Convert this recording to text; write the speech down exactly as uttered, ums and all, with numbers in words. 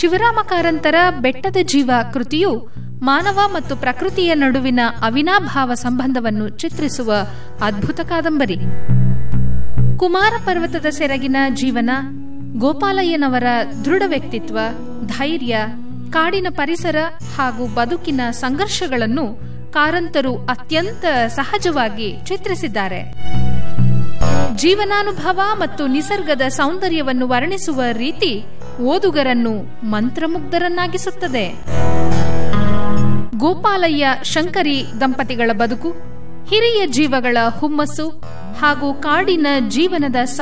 ಶಿವರಾಮ ಕಾರಂತರ ಬೆಟ್ಟದ ಜೀವ ಕೃತಿಯು ಮಾನವ ಮತ್ತು ಪ್ರಕೃತಿಯ ನಡುವಿನ ಅವಿನಾಭಾವ ಸಂಬಂಧವನ್ನು ಚಿತ್ರಿಸುವ ಅದ್ಭುತ ಕಾದಂಬರಿ. ಕುಮಾರ ಪರ್ವತದ ಸೆರಗಿನ ಜೀವನ ಗೋಪಾಲಯ್ಯನವರ ದೃಢ ವ್ಯಕ್ತಿತ್ವ ಧೈರ್ಯ ಕಾಡಿನ ಪರಿಸರ ಹಾಗೂ ಬದುಕಿನ ಸಂಘರ್ಷಗಳನ್ನು ಕಾರಂತರು ಅತ್ಯಂತ ಸಹಜವಾಗಿ ಚಿತ್ರಿಸಿದ್ದಾರೆ. ಜೀವನಾನುಭವ ಮತ್ತು ನಿಸರ್ಗದ ಸೌಂದರ್ಯವನ್ನು ವರ್ಣಿಸುವ ರೀತಿ ಓದುಗರನ್ನು ಮಂತ್ರಮುಗ್ಧರನ್ನಾಗಿಸುತ್ತದೆ. ಗೋಪಾಲಯ್ಯ ಶಂಕರಿ ದಂಪತಿಗಳ ಬದುಕು ಹಿರಿಯ ಜೀವಗಳ ಹುಮ್ಮಸ್ಸು ಹಾಗೂ ಕಾಡಿನ ಜೀವನದ